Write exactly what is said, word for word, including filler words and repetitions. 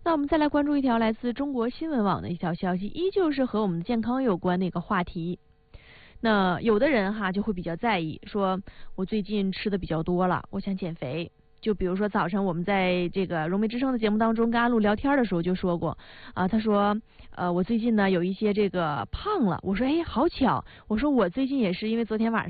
那我们再来关注一条来自中国新闻网的一条消息，依旧是和我们的健康有关的一个话题。那有的人哈就会比较在意，说我最近吃的比较多了，我想减肥。就比如说早上我们在这个融媒之声的节目当中跟阿路聊天的时候就说过啊，他说呃我最近呢有一些这个胖了，我说哎好巧，我说我最近也是因为昨天晚上